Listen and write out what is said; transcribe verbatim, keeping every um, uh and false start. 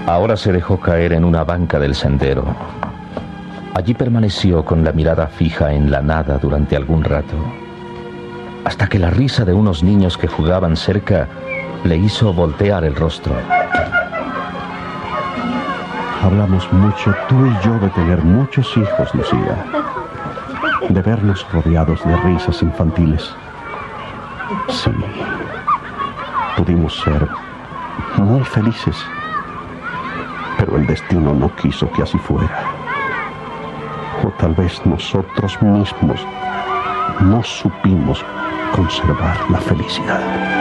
Ahora se dejó caer en una banca del sendero. Allí permaneció con la mirada fija en la nada durante algún rato, hasta que la risa de unos niños que jugaban cerca le hizo voltear el rostro. Hablamos mucho, tú y yo, de tener muchos hijos, Lucía. De vernos rodeados de risas infantiles. Sí, pudimos ser muy felices, pero el destino no quiso que así fuera. O tal vez nosotros mismos no supimos conservar la felicidad.